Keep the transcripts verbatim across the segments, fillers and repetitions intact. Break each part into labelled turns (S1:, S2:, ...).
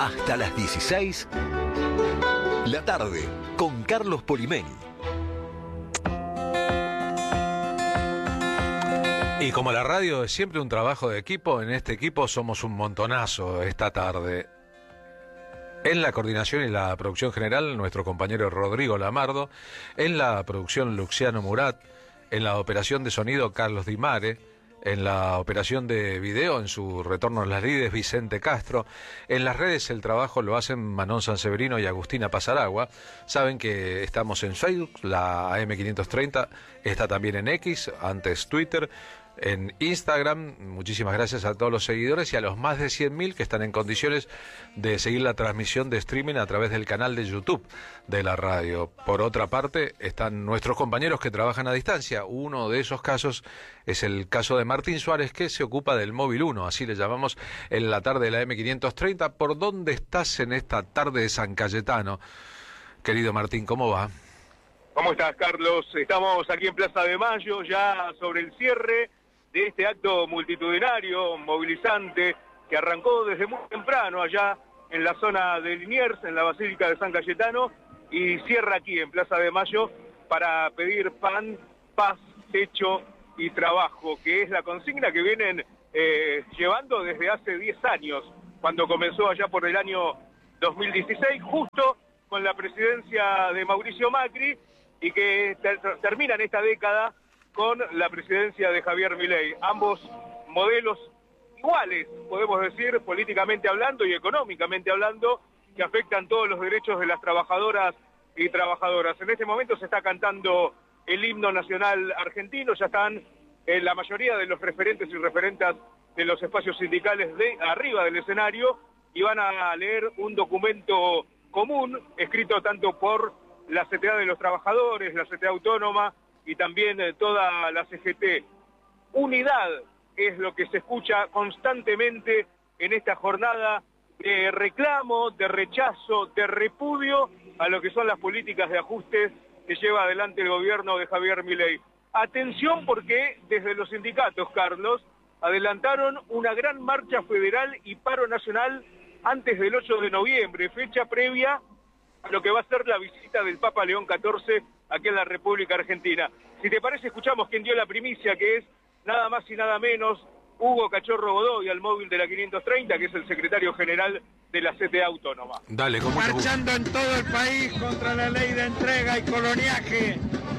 S1: Hasta las dieciséis, la tarde, con Carlos Polimeni.
S2: Y como la radio es siempre un trabajo de equipo, en este equipo somos un montonazo esta tarde. En la coordinación y la producción general, nuestro compañero Rodrigo Lamardo. En la producción, Luciano Murat. En la operación de sonido, Carlos Di Mare. En la operación de video, en su retorno a las lides, Vicente Castro. En las redes el trabajo lo hacen Manon Sanseverino y Agustina Pasaragua. Saben que estamos en Facebook, la A M quinientos treinta, está también en X, antes Twitter, en Instagram. Muchísimas gracias a todos los seguidores y a los más de cien mil que están en condiciones de seguir la transmisión de streaming a través del canal de YouTube de la radio. Por otra parte, están nuestros compañeros que trabajan a distancia. Uno de esos casos es el caso de Martín Suárez, que se ocupa del Móvil uno, así le llamamos, en la tarde de la A M quinientos treinta. ¿Por dónde estás en esta tarde de San Cayetano? Querido Martín, ¿cómo va?
S3: ¿Cómo estás, Carlos? Estamos aquí en Plaza de Mayo, ya sobre el cierre de este acto multitudinario, movilizante, que arrancó desde muy temprano allá en la zona de Liniers, en la Basílica de San Cayetano, y cierra aquí en Plaza de Mayo para pedir pan, paz, techo y trabajo, que es la consigna que vienen eh, llevando desde hace diez años, cuando comenzó allá por el año dos mil dieciséis, justo con la presidencia de Mauricio Macri, y que ter termina en esta década con la presidencia de Javier Milei. Ambos modelos iguales, podemos decir, políticamente hablando y económicamente hablando, que afectan todos los derechos de las trabajadoras y trabajadoras. En este momento se está cantando el himno nacional argentino, ya están en la mayoría de los referentes y referentas de los espacios sindicales de arriba del escenario, y van a leer un documento común, escrito tanto por la C T A de los Trabajadores, la C T A Autónoma, y también eh, toda la C G T. Unidad es lo que se escucha constantemente en esta jornada de reclamo, de rechazo, de repudio a lo que son las políticas de ajustes que lleva adelante el gobierno de Javier Milei. Atención, porque desde los sindicatos, Carlos, adelantaron una gran marcha federal y paro nacional antes del ocho de noviembre, fecha previa a lo que va a ser la visita del Papa León catorce aquí en la República Argentina. Si te parece, escuchamos quién dio la primicia, que es nada más y nada menos Hugo Cachorro Godoy, al móvil de la quinientos treinta, que es el secretario general de la C T A Autónoma.
S2: Dale, ¿cómo
S4: marchando en todo el país contra la ley de entrega y coloniaje.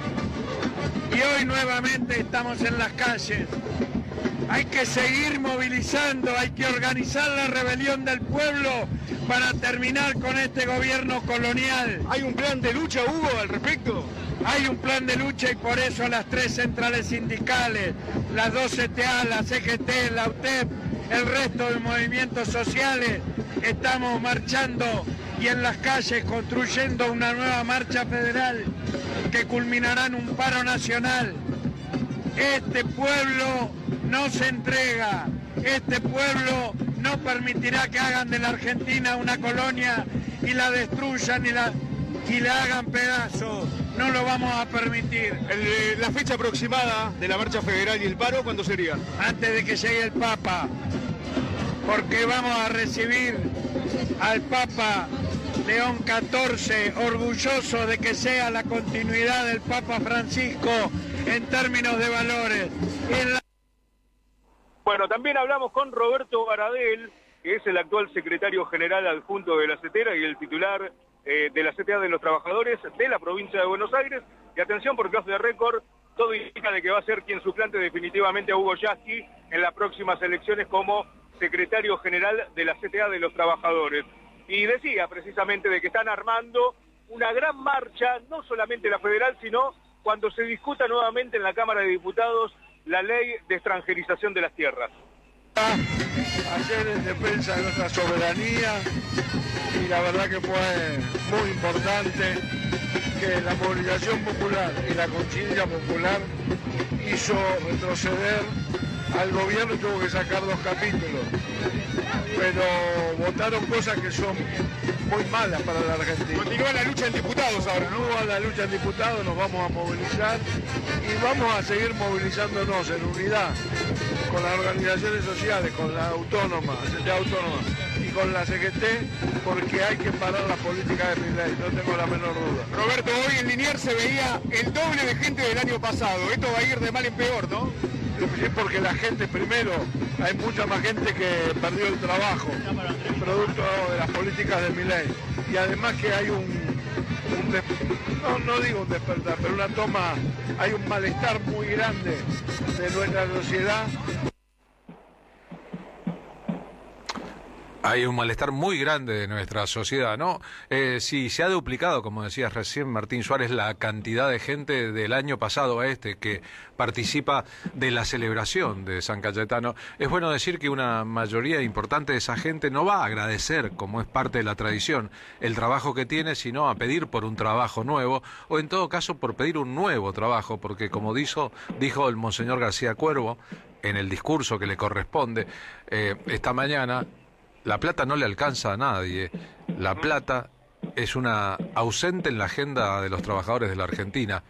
S4: Y hoy nuevamente estamos en las calles. Hay que seguir movilizando, hay que organizar la rebelión del pueblo para terminar con este gobierno colonial.
S3: ¿Hay un plan de lucha, Hugo, al respecto?
S4: Hay un plan de lucha, y por eso las tres centrales sindicales, las dos C T A, la C G T, la U T E P, el resto de movimientos sociales, estamos marchando y en las calles construyendo una nueva marcha federal que culminará en un paro nacional. Este pueblo no se entrega, este pueblo no permitirá que hagan de la Argentina una colonia y la destruyan y la, y la hagan pedazos. No lo vamos a permitir.
S3: El, la fecha aproximada de la marcha federal y el paro, ¿cuándo sería?
S4: Antes de que llegue el Papa, porque vamos a recibir al Papa León catorce, orgulloso de que sea la continuidad del Papa Francisco en términos de valores. En la...
S3: Bueno, también hablamos con Roberto Baradel, que es el actual secretario general adjunto de la C T A y el titular eh, de la C T A de los Trabajadores de la provincia de Buenos Aires. Y atención, porque off the record todo indica de que va a ser quien suplante definitivamente a Hugo Yasky en las próximas elecciones como secretario general de la C T A de los Trabajadores. Y decía precisamente de que están armando una gran marcha, no solamente la federal, sino cuando se discuta nuevamente en la Cámara de Diputados la ley de extranjerización de las tierras.
S4: Ayer en defensa de nuestra soberanía, y la verdad que fue muy importante que la movilización popular y la conciencia popular hizo retroceder al gobierno y tuvo que sacar dos capítulos. Pero votaron cosas que son muy malas para la Argentina.
S3: Continúa la lucha en diputados ahora, ¿no?
S4: Continúa la lucha en diputados, nos vamos a movilizar y vamos a seguir movilizándonos en unidad con las organizaciones sociales, con la autónoma, la autónoma y con la C G T, porque hay que parar la política de Milei, no tengo la menor duda.
S5: Roberto, hoy en Liniers se veía el doble de gente del año pasado. Esto va a ir de mal en peor, ¿no?
S4: Sí, porque la gente, primero, hay mucha más gente que perdió el trabajo, producto de las políticas de Milei. Y además que hay un, un des, no, no digo un despertar, pero una toma, hay un malestar muy grande de nuestra sociedad.
S2: Hay un malestar muy grande de nuestra sociedad, ¿no? Eh, sí, se ha duplicado, como decías recién, Martín Suárez, la cantidad de gente del año pasado a este que participa de la celebración de San Cayetano. Es bueno decir que una mayoría importante de esa gente no va a agradecer, como es parte de la tradición, el trabajo que tiene, sino a pedir por un trabajo nuevo, o en todo caso por pedir un nuevo trabajo, porque como dijo, dijo el Monseñor García Cuervo, en el discurso que le corresponde eh, esta mañana, la plata no le alcanza a nadie. La plata es una ausente en la agenda de los trabajadores de la Argentina.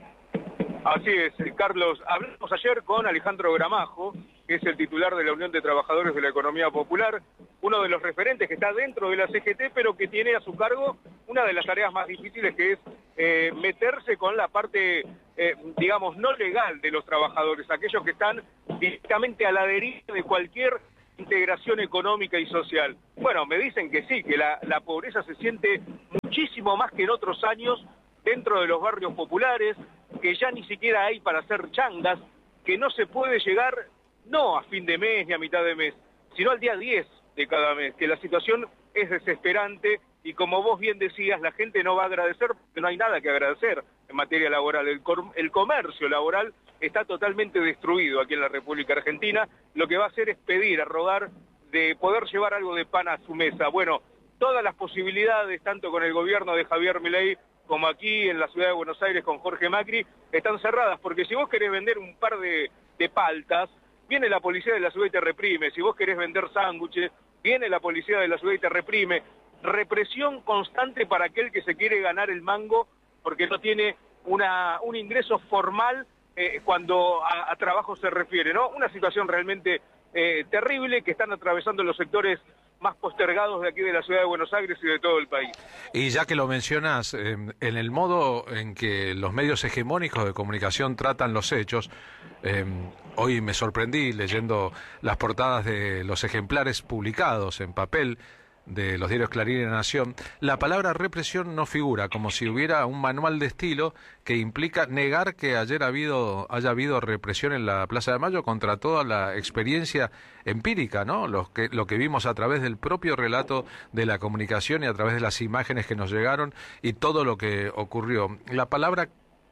S3: Así es, Carlos. Hablamos ayer con Alejandro Gramajo, que es el titular de la Unión de Trabajadores de la Economía Popular, uno de los referentes que está dentro de la C G T, pero que tiene a su cargo una de las tareas más difíciles, que es eh, meterse con la parte, eh, digamos, no legal de los trabajadores, aquellos que están directamente a la deriva de cualquier integración económica y social. Bueno, me dicen que sí, que la, la pobreza se siente muchísimo más que en otros años dentro de los barrios populares, que ya ni siquiera hay para hacer changas, que no se puede llegar no a fin de mes ni a mitad de mes, sino al día diez de cada mes, que la situación es desesperante y como vos bien decías, la gente no va a agradecer porque no hay nada que agradecer en materia laboral. El, el comercio laboral está totalmente destruido aquí en la República Argentina. Lo que va a hacer es pedir, a rogar de poder llevar algo de pan a su mesa. Bueno, todas las posibilidades, tanto con el gobierno de Javier Milei como aquí en la ciudad de Buenos Aires con Jorge Macri, están cerradas, porque si vos querés vender un par de, de paltas, viene la policía de la ciudad y te reprime. Si vos querés vender sándwiches, viene la policía de la ciudad y te reprime. Represión constante para aquel que se quiere ganar el mango porque no tiene una, un ingreso formal eh, cuando a, a trabajo se refiere, ¿no? Una situación realmente eh, terrible que están atravesando los sectores más postergados de aquí de la ciudad de Buenos Aires y de todo el país.
S2: Y ya que lo mencionas, eh, en el modo en que los medios hegemónicos de comunicación tratan los hechos, eh, hoy me sorprendí leyendo las portadas de los ejemplares publicados en papel de los diarios Clarín y La Nación, la palabra represión no figura, como si hubiera un manual de estilo que implica negar que ayer ha habido, haya habido represión en la Plaza de Mayo contra toda la experiencia empírica, ¿no? Lo que, lo que vimos a través del propio relato de la comunicación y a través de las imágenes que nos llegaron y todo lo que ocurrió. La palabra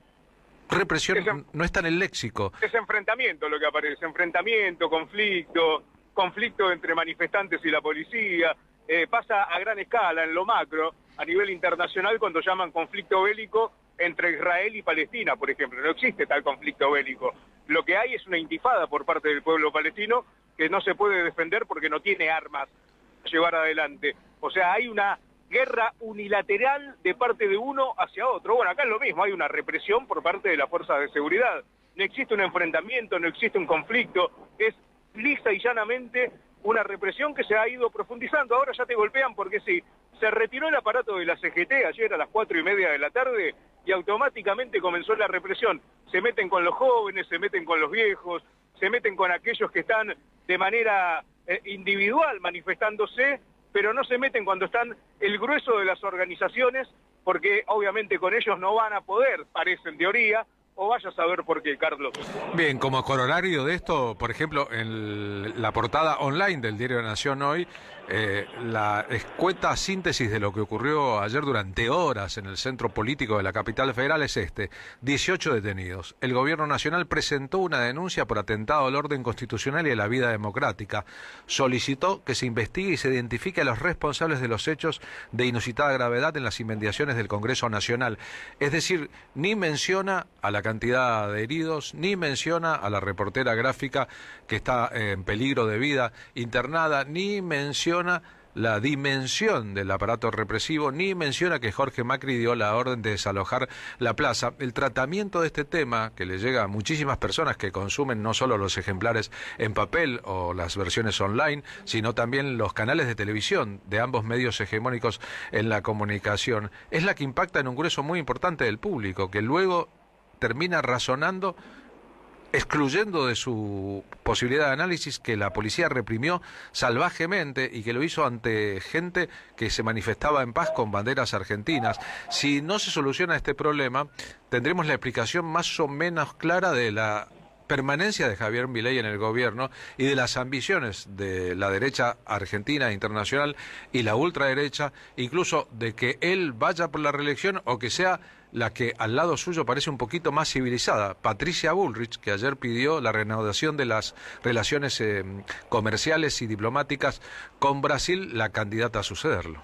S2: represión es, no está en el léxico.
S3: Es enfrentamiento lo que aparece, enfrentamiento, conflicto, conflicto entre manifestantes y la policía. Eh, pasa a gran escala, en lo macro, a nivel internacional, cuando llaman conflicto bélico entre Israel y Palestina, por ejemplo. No existe tal conflicto bélico. Lo que hay es una intifada por parte del pueblo palestino que no se puede defender porque no tiene armas a llevar adelante. O sea, hay una guerra unilateral de parte de uno hacia otro. Bueno, acá es lo mismo, hay una represión por parte de las fuerzas de seguridad. No existe un enfrentamiento, no existe un conflicto, es lisa y llanamente una represión que se ha ido profundizando. Ahora ya te golpean porque sí, se retiró el aparato de la C G T ayer a las cuatro y media de la tarde y automáticamente comenzó la represión. Se meten con los jóvenes, se meten con los viejos, se meten con aquellos que están de manera eh, individual manifestándose, pero no se meten cuando están el grueso de las organizaciones, porque obviamente con ellos no van a poder, parece en teoría, o vaya a saber por qué, Carlos.
S2: Bien, como corolario de esto, por ejemplo, en la portada online del Diario de la Nación hoy, eh, la escueta síntesis de lo que ocurrió ayer durante horas en el centro político de la capital federal es este: dieciocho detenidos. El gobierno nacional presentó una denuncia por atentado al orden constitucional y a la vida democrática. Solicitó que se investigue y se identifique a los responsables de los hechos de inusitada gravedad en las inmediaciones del Congreso Nacional. Es decir, ni menciona a la cantidad de heridos, ni menciona a la reportera gráfica que está en peligro de vida internada, ni menciona la dimensión del aparato represivo, ni menciona que Jorge Macri dio la orden de desalojar la plaza. El tratamiento de este tema, que le llega a muchísimas personas que consumen no solo los ejemplares en papel o las versiones online, sino también los canales de televisión de ambos medios hegemónicos en la comunicación, es la que impacta en un grueso muy importante del público, que luego termina razonando, excluyendo de su posibilidad de análisis que la policía reprimió salvajemente y que lo hizo ante gente que se manifestaba en paz con banderas argentinas. Si no se soluciona este problema, tendremos la explicación más o menos clara de la permanencia de Javier Milei en el gobierno y de las ambiciones de la derecha argentina e internacional y la ultraderecha, incluso de que él vaya por la reelección o que sea la que al lado suyo parece un poquito más civilizada, Patricia Bullrich, que ayer pidió la reanudación de las relaciones eh, comerciales y diplomáticas con Brasil, la candidata a sucederlo.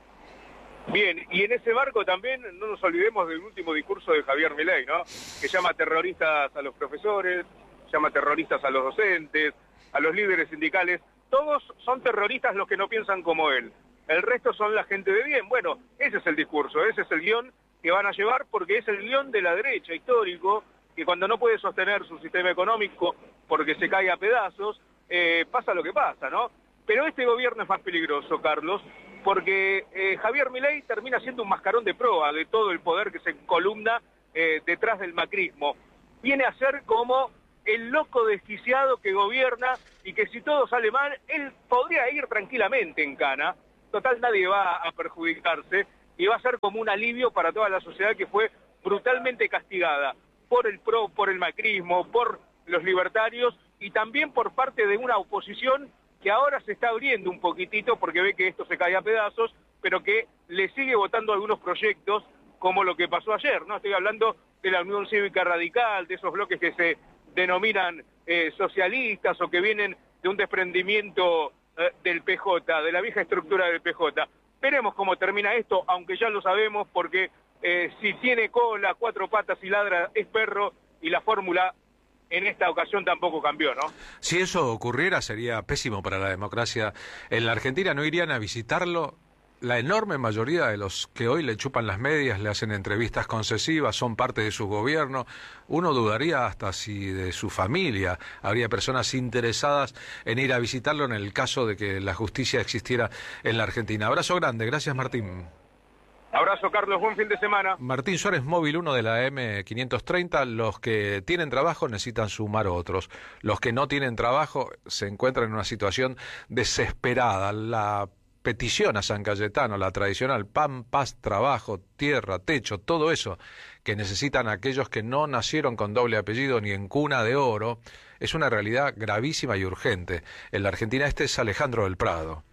S3: Bien, y en ese marco también no nos olvidemos del último discurso de Javier Milei, ¿no? Que llama terroristas a los profesores, llama terroristas a los docentes, a los líderes sindicales. Todos son terroristas los que no piensan como él. El resto son la gente de bien. Bueno, ese es el discurso, ese es el guión que van a llevar, porque es el guión de la derecha histórico, que cuando no puede sostener su sistema económico porque se cae a pedazos, eh, pasa lo que pasa, ¿no? Pero este gobierno es más peligroso, Carlos, porque eh, Javier Milei termina siendo un mascarón de proa de todo el poder que se columna eh, detrás del macrismo. Viene a ser como el loco desquiciado que gobierna y que si todo sale mal, él podría ir tranquilamente en cana. Total, nadie va a perjudicarse y va a ser como un alivio para toda la sociedad que fue brutalmente castigada por el pro, por el macrismo, por los libertarios y también por parte de una oposición que ahora se está abriendo un poquitito porque ve que esto se cae a pedazos, pero que le sigue votando algunos proyectos como lo que pasó ayer, ¿no? Estoy hablando de la Unión Cívica Radical, de esos bloques que se denominan eh, socialistas o que vienen de un desprendimiento eh, del P J, de la vieja estructura del P J. Veremos cómo termina esto, aunque ya lo sabemos, porque eh, si tiene cola, cuatro patas y ladra, es perro, y la fórmula en esta ocasión tampoco cambió, ¿no?
S2: Si eso ocurriera, sería pésimo para la democracia. En la Argentina no irían a visitarlo la enorme mayoría de los que hoy le chupan las medias, le hacen entrevistas concesivas, son parte de su gobierno. Uno dudaría hasta si de su familia habría personas interesadas en ir a visitarlo en el caso de que la justicia existiera en la Argentina. Abrazo grande, gracias Martín.
S3: Abrazo, Carlos, buen fin de semana.
S2: Martín Suárez, móvil uno de la M quinientos treinta. Los que tienen trabajo necesitan sumar otros. Los que no tienen trabajo se encuentran en una situación desesperada. La petición a San Cayetano, la tradicional pan, paz, trabajo, tierra, techo, todo eso que necesitan aquellos que no nacieron con doble apellido ni en cuna de oro, es una realidad gravísima y urgente. En la Argentina este es Alejandro del Prado.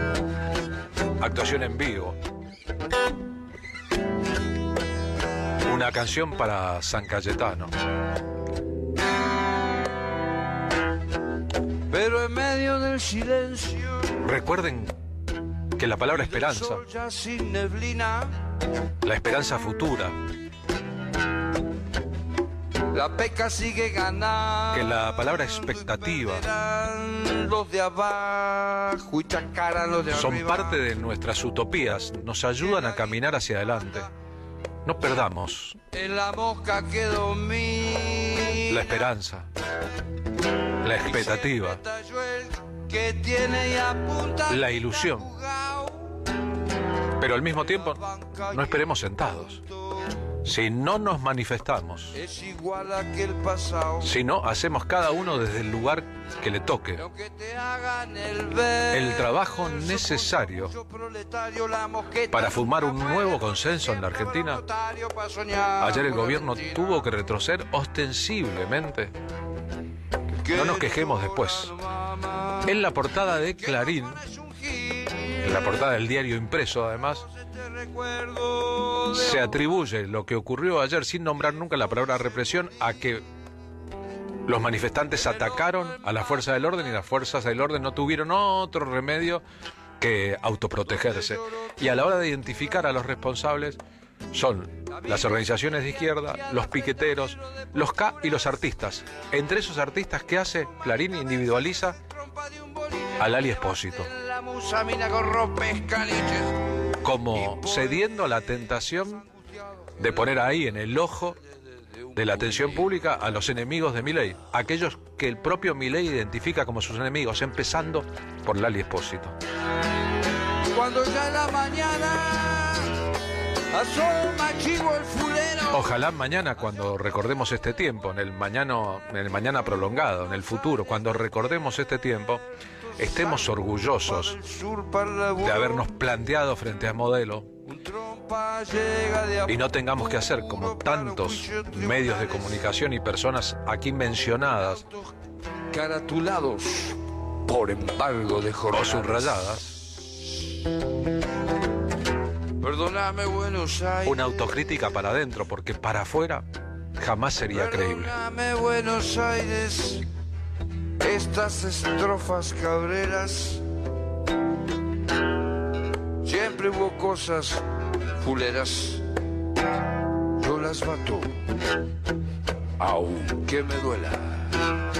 S2: Actuación en vivo. Una canción para San Cayetano.
S6: Pero en medio del silencio,
S2: recuerden que la palabra esperanza, la esperanza futura,
S6: la pesca sigue ganando,
S2: que la palabra expectativa
S6: los de abajo y chacaran los de
S2: son
S6: arriba.
S2: parte de nuestras utopías, nos ayudan a caminar hacia adelante. No perdamos
S6: En la mosca que domina
S2: la esperanza, la expectativa,
S6: que tiene y apunta
S2: la ilusión. Pero al mismo tiempo, no esperemos sentados. Si no nos manifestamos,
S6: es igual a que el pasado,
S2: si no hacemos cada uno desde el lugar que le toque
S6: que te hagan el, ver,
S2: el trabajo necesario para formar un nuevo consenso en la Argentina. Ayer el gobierno tuvo que retroceder ostensiblemente. No nos quejemos después. En la portada de Clarín, en la portada del diario impreso además, se atribuye lo que ocurrió ayer, sin nombrar nunca la palabra represión, a que los manifestantes atacaron a las fuerzas del orden y las fuerzas del orden no tuvieron otro remedio que autoprotegerse. Y a la hora de identificar a los responsables son las organizaciones de izquierda, los piqueteros, los K y los artistas. Entre esos artistas, ¿qué hace? Clarín individualiza a Lali Espósito.
S6: musa mina con ropes caniches.
S2: como cediendo a la tentación de poner ahí en el ojo de la atención pública a los enemigos de Milei, aquellos que el propio Milei identifica como sus enemigos, empezando por Lali Espósito.
S6: Cuando ya en la mañana asoma chivo el fulero.
S2: Ojalá mañana, cuando recordemos este tiempo, en el mañana, en el mañana prolongado, en el futuro, cuando recordemos este tiempo, estemos orgullosos de habernos planteado frente a Modelo y no tengamos que hacer como tantos medios de comunicación y personas aquí mencionadas
S6: caratulados por embargo de
S2: o
S6: jornadas.
S2: subrayadas,
S6: Perdóname, Buenos Aires.
S2: una autocrítica para adentro, porque para afuera jamás sería creíble.
S6: Perdóname, Buenos Aires. Estas estrofas cabreras. Siempre hubo cosas fuleras. Yo las mato, aunque me duela.